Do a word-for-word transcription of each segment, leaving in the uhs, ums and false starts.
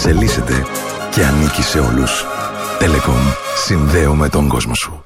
εξελίσσεται και ανήκει σε όλους. Telecom. Συνδέομαι τον κόσμο σου.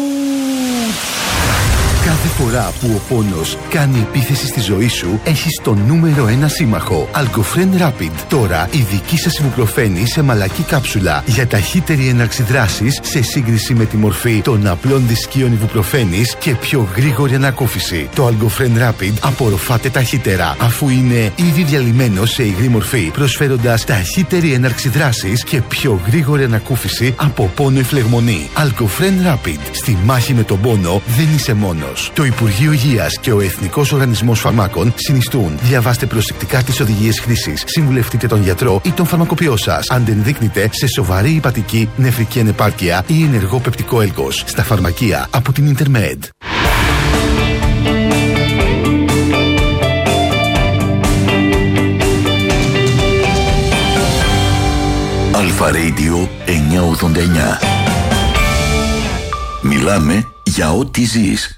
Κάθε φορά που ο πόνος κάνει επίθεση στη ζωή σου, έχεις το νούμερο ένα σύμμαχο. Algofren Rapid. Τώρα η δική σας ιβουπροφένη σε μαλακή κάψουλα για ταχύτερη έναρξη δράσης σε σύγκριση με τη μορφή των απλών δισκίων ιβουπροφένης και πιο γρήγορη ανακούφιση. Το Algofren Rapid απορροφάται ταχύτερα, αφού είναι ήδη διαλυμένο σε υγρή μορφή, προσφέροντας ταχύτερη έναρξη δράσης και πιο γρήγορη ανακούφιση από πόνο ή φλεγμονή. Algofren Rapid. Στη μάχη με τον πόνο δεν είσαι μόνος. Το Υπουργείο Υγείας και ο Εθνικός Οργανισμός Φαρμάκων συνιστούν. Διαβάστε προσεκτικά τις οδηγίες χρήσης. Συμβουλευτείτε τον γιατρό ή τον φαρμακοποιό σας αν δεν δείκνυται σε σοβαρή υπατική, νεφρική ανεπάρκεια ή ενεργό πεπτικό έλκος. Στα φαρμακεία από την Intermed. Αλφα Radio εννιακόσια ογδόντα εννιά. Μιλάμε για ό,τι ζεις.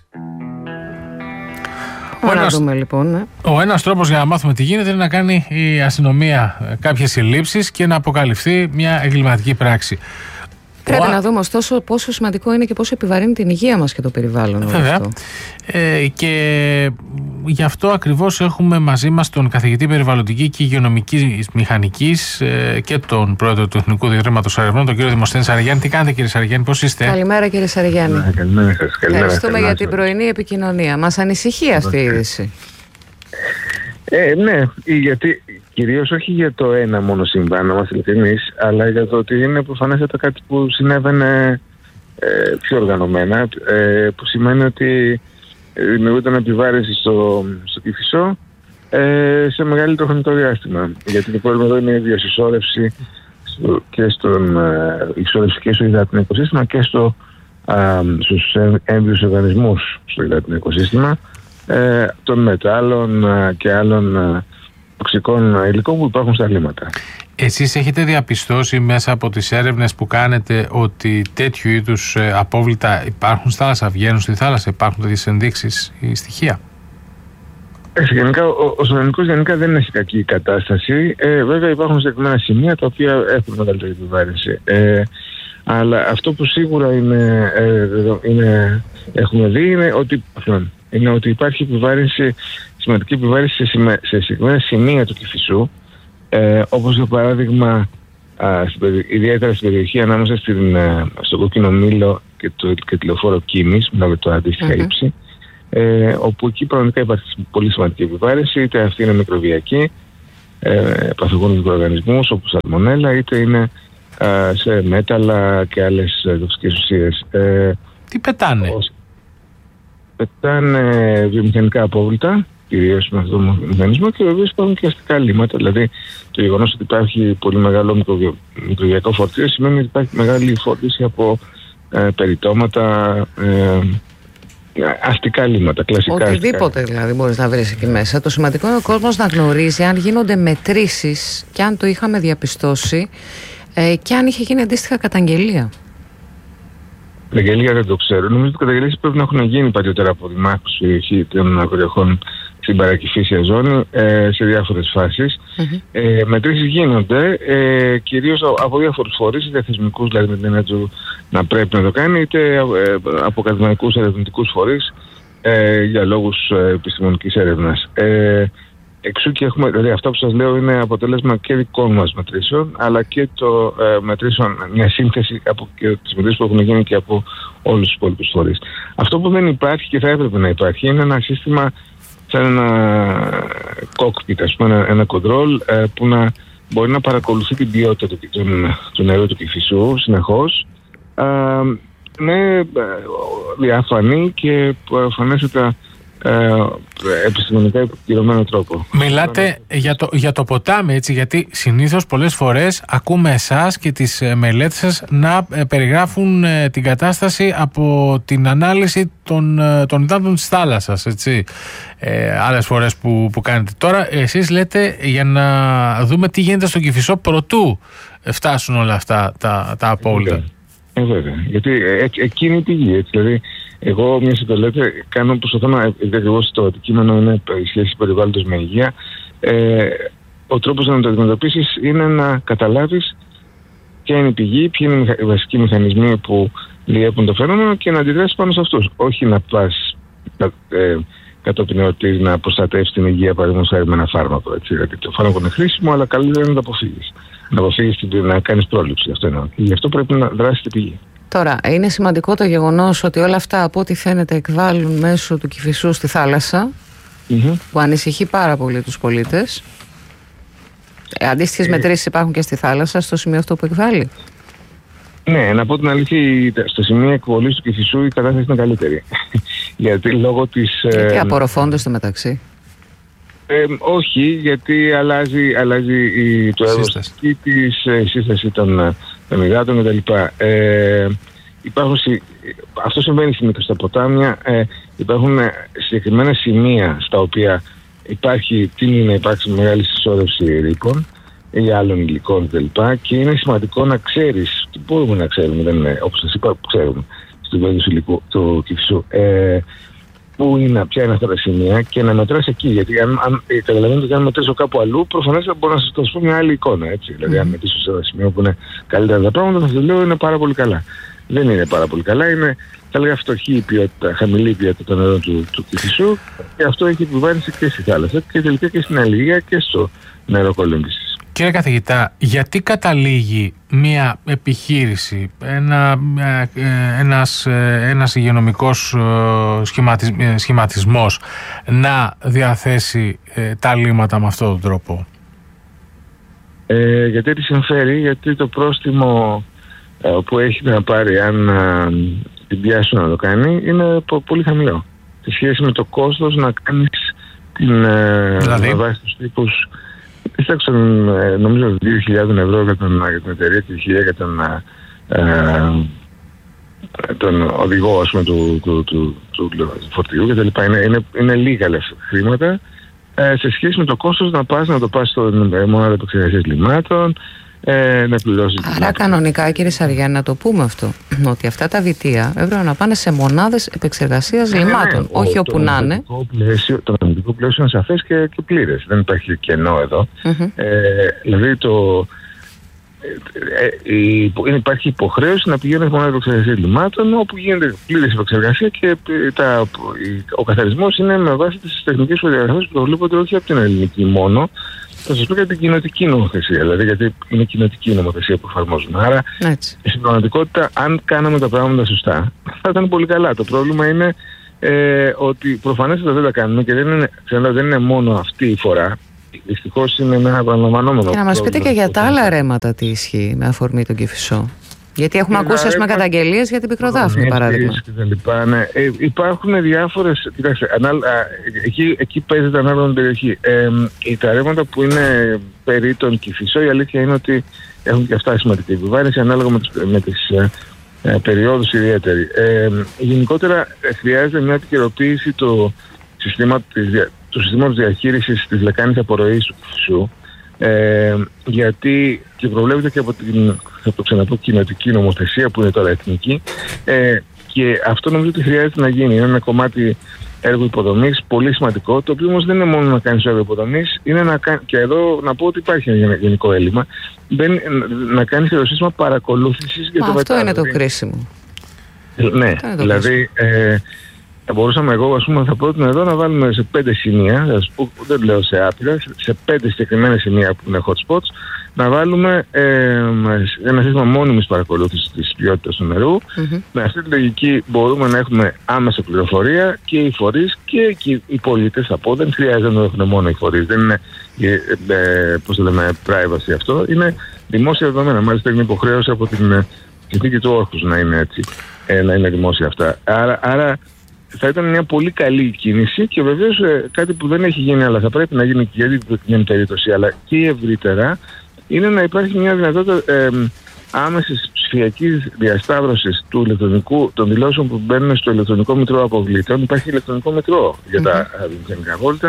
Ο ένας, δούμε, λοιπόν, ναι. ο ένας τρόπος για να μάθουμε τι γίνεται είναι να κάνει η αστυνομία κάποιες συλλήψεις και να αποκαλυφθεί μια εγκληματική πράξη. Πρέπει ο... να δούμε ωστόσο πόσο σημαντικό είναι και πόσο επιβαρύνει την υγεία μας και το περιβάλλον. Βέβαια. Ε, και γι' αυτό ακριβώς έχουμε μαζί μας τον καθηγητή περιβαλλοντική και υγειονομικής μηχανικής ε, και τον πρόεδρο του Εθνικού Ιδρύματος Ερευνών, τον κύριο Δημοσθένη Σαραγιάννη. Τι κάνετε, κύριε Σαραγιάννη, πώς είστε? Καλημέρα, κύριε Σαραγιάννη. Ναι, καλημέρα σας. Ευχαριστούμε για την πρωινή επικοινωνία. Μας ανησυχεί αυτή η είδηση. Ε, ναι, γιατί κυρίως όχι για το ένα μόνο συμβάν, να είμαστε ειλικρινείς, αλλά για το ότι είναι προφανέστατα κάτι που συνέβαινε ε, πιο οργανωμένα, ε, που σημαίνει ότι δημιουργούνταν επιβάρυνση στο, στο Κηφισό ε, σε μεγαλύτερο χρονικό διάστημα. Γιατί το πρόβλημα εδώ είναι η διασυσσόρευση στο, και στον ε, και στο υδάτινο οικοσύστημα και στο, α, στους έμβιους οργανισμούς στο υδάτινο οικοσύστημα, Ε, των μετάλλων ε, και άλλων ε, τοξικών υλικών που υπάρχουν στα αλλήματα. Εσείς έχετε διαπιστώσει μέσα από τις έρευνες που κάνετε ότι τέτοιου είδους ε, απόβλητα υπάρχουν στη θάλασσα, βγαίνουν στη θάλασσα, υπάρχουν τέτοιες ενδείξεις ή στοιχεία? Ε, γενικά, ο, ο Σολονικός γενικά δεν έχει κακή κατάσταση. Ε, βέβαια υπάρχουν συγκεκριμένα σημεία τα οποία έχουν μεγαλύτερη επιβάρυνση. Ε, αλλά αυτό που σίγουρα είναι, ε, είναι, έχουμε δει είναι ότι είναι ότι υπάρχει επιβάρυνση, σημαντική επιβάρυνση σε, σε συγκεκριμένα σημεία του Κηφισού, ε, όπως για παράδειγμα α, στην, ιδιαίτερα στην περιοχή ανάμεσα στην, α, στο Κόκκινο Μήλο και το, και τη λεωφόρο Κίνης, με το αντίστοιχα mm-hmm. ύψη, ε, όπου εκεί πραγματικά υπάρχει πολύ σημαντική επιβάρυνση, είτε αυτή είναι μικροβιακή, ε, παθογόνους μικροοργανισμούς όπως σαλμονέλα, είτε είναι α, σε μέταλλα και άλλες τοξικές ουσίες. Ε, Τι πετάνε? ως, πετάνε βιομηχανικά απόβλητα, κυρίως με αυτόν τον μηχανισμό, και βέβαια υπάρχουν και αστικά λίμματα. Δηλαδή, το γεγονός ότι υπάρχει πολύ μεγάλο μικροβιακό φορτίο σημαίνει ότι υπάρχει μεγάλη φόρτιση από ε, περιτώματα, ε, αστικά λίμματα, κλασικά. Οτιδήποτε αστικά. Δηλαδή μπορείς να βρεις εκεί μέσα. Το σημαντικό είναι ο κόσμος να γνωρίζει αν γίνονται μετρήσεις και αν το είχαμε διαπιστώσει ε, και αν είχε γίνει αντίστοιχα καταγγελία. Καταγγελία δεν το ξέρω. Νομίζω ότι οι καταγγελίες πρέπει να έχουν γίνει παλιότερα από δημάρχους στη περιοχή των περιοχών στην παρακυφίσια ζώνη ε, σε διάφορες φάσεις. Mm-hmm. Ε, μετρήσεις γίνονται ε, κυρίως από διάφορους φορείς, είτε θεσμικούς, δηλαδή με την έννοια του να πρέπει να το κάνει, είτε ε, από ακαδημαϊκούς ερευνητικούς φορείς ε, για λόγους ε, επιστημονικής έρευνας. Ε, Εξού και έχουμε, δηλαδή αυτό που σας λέω είναι αποτέλεσμα και δικών μας μετρήσεων, αλλά και το ε, μετρήσεων, μια σύνθεση από και τις μετρήσεις που έχουν γίνει και από όλους τους υπόλοιπους φορείς. Αυτό που δεν υπάρχει και θα έπρεπε να υπάρχει είναι ένα σύστημα σαν ένα cockpit, ας πούμε, ένα, ένα control ε, που να μπορεί να παρακολουθεί την ποιότητα του, του, του νερού του Κηφισού συνεχώς ε, με ε, διαφανή και προφανέστατα Ε, επιστημονικά επικυρωμένο τρόπο. Μιλάτε για το, για το ποτάμι, έτσι, γιατί συνήθως πολλές φορές ακούμε εσάς και τις ε, μελέτες σας να ε, περιγράφουν ε, την κατάσταση από την ανάλυση των, ε, των υδάτων της θάλασσας, έτσι. Ε, άλλες φορές που, που κάνετε. Τώρα εσείς λέτε για να δούμε τι γίνεται στον Κηφισό προτού φτάσουν όλα αυτά τα, τα απόβλητα. Ε, βέβαια. Γιατί ε, εκείνη η πηγή, έτσι, δηλαδή εγώ, μια το λέτε, κάνω προσπαθώ να, επειδή ακριβώς το αντικείμενο είναι η σχέση περιβάλλοντος με υγεία, ε, ο τρόπος να το αντιμετωπίσεις είναι να καταλάβεις ποια είναι η πηγή, ποιοι είναι οι βασικοί μηχανισμοί που διέπουν το φαινόμενο και να αντιδράσεις πάνω σε αυτούς. Όχι να πας ε, κατόπιν εορτής να προστατεύσεις την υγεία, παραδείγματος χάρη με ένα φάρμακο. Έτσι, γιατί το φάρμακο είναι χρήσιμο, αλλά καλύτερα είναι να το αποφύγεις. Να αποφύγεις, να κάνεις πρόληψη. Αυτό είναι. Και γι' αυτό πρέπει να δράσεις την πηγή. Τώρα, είναι σημαντικό το γεγονός ότι όλα αυτά από ό,τι φαίνεται εκβάλλουν μέσω του Κηφισού στη θάλασσα, mm-hmm. που ανησυχεί πάρα πολύ τους πολίτες. Ε, αντίστοιχες ε... μετρήσεις υπάρχουν και στη θάλασσα, στο σημείο αυτό που εκβάλλει. Ναι, να πω την αλήθεια, στο σημείο εκβολής του Κηφισού η κατάσταση είναι καλύτερη. Γιατί λόγω της... Γιατί ε... απορροφώνται στο μεταξύ. Ε, όχι, γιατί αλλάζει, αλλάζει η, το ευρωστική της, η σύσταση των, των υδάτων κτλ. Ε, υπάρχουν, αυτό συμβαίνει συνήθως στα ποτάμια. Ε, υπάρχουν συγκεκριμένα σημεία στα οποία υπάρχει, τείνει να υπάρξει μεγάλη συσσόρευση ρήπων ή άλλων υλικών κτλ. Και είναι σημαντικό να ξέρεις, τι μπορούμε να ξέρουμε, δεν είναι όπως σας είπα που ξέρουμε στην περίπτωση του υλικού του Κηφισού. Ε, Πού είναι, ποια είναι αυτά τα σημεία και να μετράς εκεί. Γιατί αν, αν ε, καταλαβαίνετε ότι αν μετρήσω κάπου αλλού, προφανώς θα μπορώ να σας το πω μια άλλη εικόνα. Έτσι. Mm. Δηλαδή, αν μετρήσω σε ένα σημείο που είναι καλύτερα τα πράγματα, θα σας λέω είναι πάρα πολύ καλά. Δεν είναι πάρα πολύ καλά. Είναι, θα λέγα, φτωχή η ποιότητα, χαμηλή η ποιότητα των νερών του, του Κηφισού και αυτό έχει επιβάρυνση και στη θάλασσα και τελικά και στην αλληλεία και στο νερό κολύμβησης. Κύριε καθηγητά, γιατί καταλήγει μια επιχείρηση, ένα, ένας, ένας υγειονομικός σχηματισμός να διαθέσει τα λύματα με αυτόν τον τρόπο? Ε, γιατί τη συμφέρει, γιατί το πρόστιμο ε, που έχει να πάρει αν ε, την πιάσουν να το κάνει είναι πολύ χαμηλό. Σε σχέση με το κόστος να κάνεις την ε, δηλαδή? βάση τους τύπους. Κοιτάξτε, νομίζω δύο χιλιάδες ευρώ για, τον, για την εταιρεία και χίλια για τον, ε, τον οδηγό, ας πούμε, του, του, του, του, του φορτίου κτλ. Είναι, είναι, είναι λίγα χρήματα ε, σε σχέση με το κόστος να πας να το πας στον μονάδα επεξεργασίας λιμάτων, ε, να πληρώσεις. Άρα κανονικά, κύριε Σαριάννη, να το πούμε αυτό, ότι αυτά τα βιτία έπρεπε να πάνε σε μονάδες επεξεργασίας ε, λιμάτων, ναι, όχι ο, όπου να είναι. Το νομικό πλαίσιο είναι σαφές και, και πλήρες. Δεν υπάρχει κενό εδώ. Mm-hmm. Ε, δηλαδή το, ε, ε, η, υπάρχει υποχρέωση να πηγαίνει σε μονάδα επεξεργασίας λιμάτων όπου γίνεται πλήρης επεξεργασία και τα, ο καθαρισμός είναι με βάση τις τεχνικές προδιαγραφές που προβλέπονται όχι από την ελληνική μόνο. Θα σας πω για την κοινοτική νομοθεσία, δηλαδή γιατί είναι κοινοτική νομοθεσία που εφαρμόζουμε. Άρα, έτσι. Στην πραγματικότητα, αν κάναμε τα πράγματα σωστά, θα ήταν πολύ καλά. Το πρόβλημα είναι ε, ότι προφανέστατα δεν τα κάνουμε και δεν είναι, ξανά, δεν είναι μόνο αυτή η φορά. Δυστυχώς είναι ένα επαναλαμβανόμενο. Και να μας πείτε και για τα άλλα ρέματα τι ισχύει με αφορμή τον Κηφισό. Γιατί έχουμε ακούσει με καταγγελίες για την Πικροδάφνη, παράδειγμα. Ναι. Ε, υπάρχουν διάφορες. Κοιτάξτε, ανάλ, α, εκεί, εκεί παίζεται ανάλογα την περιοχή. Ε, τα ρεύματα που είναι περί τον Κηφισό, η αλήθεια είναι ότι έχουν και αυτά σημαντική επιβάρυνση ανάλογα με τις, με τις ε, ε, περιόδους ιδιαίτερη. Ε, γενικότερα ε, χρειάζεται μια επικαιροποίηση του συστήματος διαχείρισης της λεκάνης απορροής του Κηφισού. Ε, γιατί και προβλέπεται και από την, θα το ξαναπώ, κοινοτική νομοθεσία που είναι τώρα εθνική, ε, και αυτό νομίζω ότι χρειάζεται να γίνει. Είναι ένα κομμάτι έργου υποδομής πολύ σημαντικό, το οποίο όμως δεν είναι μόνο να κάνεις έργο υποδομής, είναι να κάνει, και εδώ να πω ότι υπάρχει ένα γενικό έλλειμμα, δεν, να κάνεις το σύστημα παρακολούθησης για το αυτό μετά, είναι το κρίσιμο. Ναι, το δηλαδή ε, θα μπορούσαμε εγώ, ας πούμε, θα πρότεινα εδώ να βάλουμε σε πέντε σημεία, δεν λέω σε άπειρα, σε πέντε συγκεκριμένα σημεία που είναι hot spots, να βάλουμε ε, ένα σύστημα μόνιμης παρακολούθησης της ποιότητας του νερού. Mm-hmm. Με αυτή τη λογική μπορούμε να έχουμε άμεσα πληροφορία και οι φορείς και οι πολίτες, θα πω, δεν χρειάζεται να έχουν μόνο οι φορείς, δεν είναι, ε, ε, πώς το λέμε, privacy αυτό, είναι δημόσια δεδομένα. Μάλιστα είναι υποχρέωση από την συνθήκη του όρκους να είναι έτσι, ε, να είναι δημόσια αυτά. Άρα, άρα θα ήταν μια πολύ καλή κίνηση και βεβαίως ε, κάτι που δεν έχει γίνει, αλλά θα πρέπει να γίνει και για την περίπτωση, αλλά και ευρύτερα, είναι να υπάρχει μια δυνατότητα ε, άμεσης ψηφιακής διασταύρωσης του ηλεκτρονικού, των δηλώσεων που μπαίνουν στο ηλεκτρονικό μητρό αποβλήτων. Υπάρχει ηλεκτρονικό μητρό για τα βιομηχανικά απόβλητα.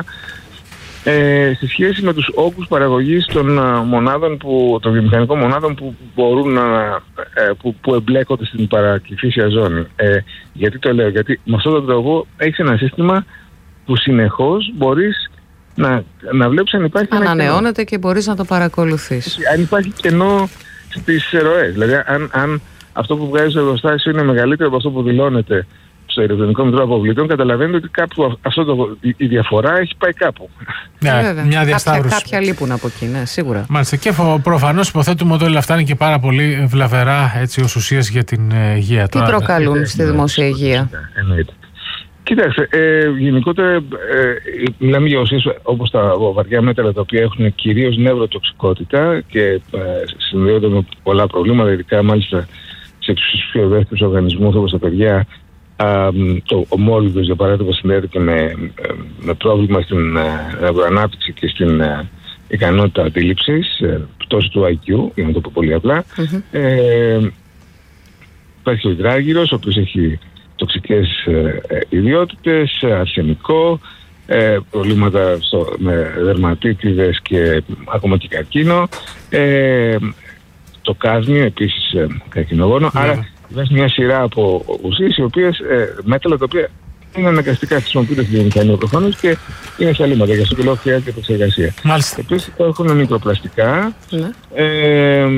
Ε, σε σχέση με τους όγκους παραγωγής των, uh, μονάδων που, των βιομηχανικών μονάδων που μπορούν να, ε, που, που εμπλέκονται στην παρακυφίσια ζώνη. Ε, γιατί το λέω, γιατί με αυτόν τον τρόπο έχεις ένα σύστημα που συνεχώς μπορείς να, να βλέπεις αν υπάρχει. Ανανεώνεται και μπορείς να το παρακολουθείς. Αν υπάρχει κενό στις ροές. Δηλαδή, αν, αν αυτό που βγάζει στο εργοστάσιο είναι μεγαλύτερο από αυτό που δηλώνεται στο ηλεκτρονικό μητρό αποβλήτων, καταλαβαίνετε ότι κάπου αυτό το, η διαφορά έχει πάει κάπου. Ναι, μια διασταύρωση. Κάποια, κάποια λείπουν από εκεί, ναι, σίγουρα. Μάλιστα. Και προφανώς υποθέτουμε ότι όλα αυτά είναι και πάρα πολύ βλαβερά έτσι, ως ουσίες για την υγεία. Τι τώρα προκαλούν στη δημόσια υγεία? Εννοείται. Κοιτάξτε, ε, γενικότερα ε, μιλάμε για ουσίες όπως τα βαριά μέταλλα, τα οποία έχουν κυρίως νευροτοξικότητα και ε, συνδέονται με πολλά προβλήματα, ειδικά μάλιστα σε πιο ευαίσθητους οργανισμούς όπως τα παιδιά. Α, το ομόλυβδος, για παράδειγμα, συνδέεται και με, με πρόβλημα στην νευροανάπτυξη και στην ε, ικανότητα αντίληψης, ε, πτώση του άι κιου, για να το πω πολύ απλά. Mm-hmm. Ε, υπάρχει ο υδράγυρος, ο οποίος έχει τοξικές ε, ε, ιδιότητες, αρσενικό, ε, προβλήματα στο, με δερματίτιδες και ακόμα και καρκίνο. Ε, το κάδμιο, επίσης ε, καρκινογόνο. Mm-hmm. Άρα υπάρχει μια σειρά από ουσίες, οι οποίες, ε, μέταλλα τα οποία είναι αναγκαστικά χρησιμοποιούνται στην βιομηχανία προφανώς και είναι σε αλήματα για στο πυλό χρειάζεται επεξεργασία. Επίσης υπάρχουν μικροπλαστικά, mm-hmm. ε, ε,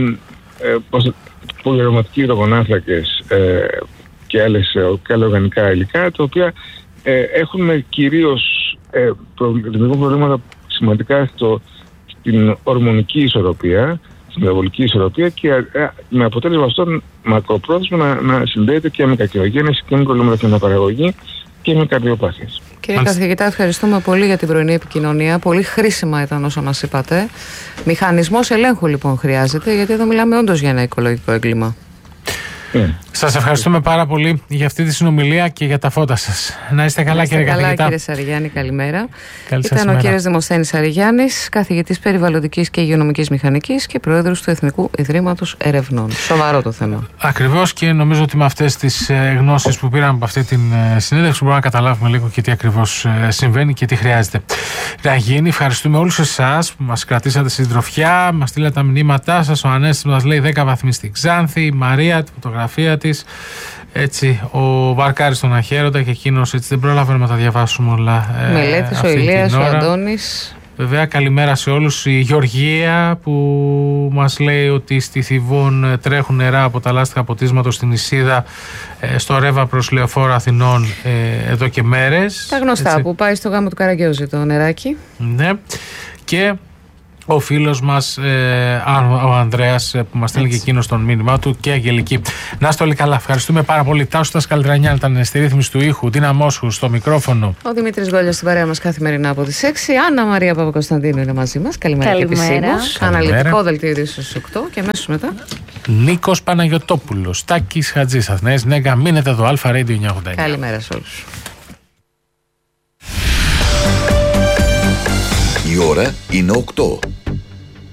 πολυαρωματικοί υδρογονάνθρακες ε, και, άλλες, και άλλα οργανικά υλικά, τα οποία ε, έχουν κυρίως ε, δημιουργούν προβλήματα σημαντικά στο, στην ορμονική ισορροπία, στην μεταβολική ισορροπία και ε, με αποτέλεσμα αυτόν μακροπρόθεσμα να, να συνδέεται και με κακαιογένεση και με προβλήματα στην αναπαραγωγή και με καρδιοπάθειες. Κύριε καθηγητά, ευχαριστούμε πολύ για την πρωινή επικοινωνία. Πολύ χρήσιμα ήταν όσα μας είπατε. Μηχανισμός ελέγχου λοιπόν χρειάζεται, γιατί εδώ μιλάμε όντως για ένα οικολογικό έγκλημα. Yeah. Σας ευχαριστούμε πάρα πολύ για αυτή τη συνομιλία και για τα φώτα σας. Να είστε καλά, κύριε καθηγητά. Καλά, κύριε Σαριγιάννη, καλημέρα. Καλή Ήταν ο κύριος Δημοσθένης Σαριγιάννης, καθηγητής περιβαλλοντικής και υγειονομικής μηχανικής και πρόεδρος του Εθνικού Ιδρύματος Ερευνών. Σοβαρό το θέμα. Ακριβώς, και νομίζω ότι με αυτές τις γνώσεις που πήραμε από αυτή την συνέντευξη μπορούμε να καταλάβουμε λίγο και τι ακριβώς συμβαίνει και τι χρειάζεται να γίνει. Ευχαριστούμε όλους εσάς που μας κρατήσατε στη συντροφιά, μας στείλατε τα μηνύματά σας. Ο Ανέστης μας λέει δέκα βαθμοί στη Ξάνθη, η Μαρία, τη φωτογραφία της. Έτσι, ο Βαρκάρης στον Αχέροντα και εκείνος, έτσι δεν προλάβαμε να τα διαβάσουμε όλα. Μελέτης, ο Ηλίας, ο Αντώνης. Βέβαια, καλημέρα σε όλους. Η Γεωργία που μας λέει ότι στη Θηβών τρέχουν νερά από τα λάστιχα ποτίσματος στην Ισίδα, στο Ρεύα προς Λεωφόρο Αθηνών εδώ και μέρες. Τα γνωστά, έτσι, που πάει στο γάμο του Καραγκιόζη το νεράκι. Ναι. Και ο φίλος μας, ε, ο Ανδρέας, που μας στέλνει και εκείνο τον μήνυμά του, και Αγγελική. Να είστε όλοι καλά. Ευχαριστούμε πάρα πολύ. Τάσου Καλλιτρανιάν ήταν στη ρύθμιση του ήχου, Τίνα Μόσχου στο μικρόφωνο. Ο Δημήτρης Γκόλιας στην παρέα μας καθημερινά από τις έξι. Άννα Μαρία Παπακοσταντίνου είναι μαζί μας. Καλημέρα, καλημέρα. Και επισήμως. Αναλυτικό δελτίο ειδήσεων στις οκτώ και αμέσως μετά. Νίκος Παναγιωτόπουλος, Τάκης Χατζής, Αθηναίες Νέγκα. Μείνετε εδώ, Αλφα Radio εννιακόσια ογδόντα εννιά. Καλημέρα σε όλους. Η ώρα είναι οκτώ.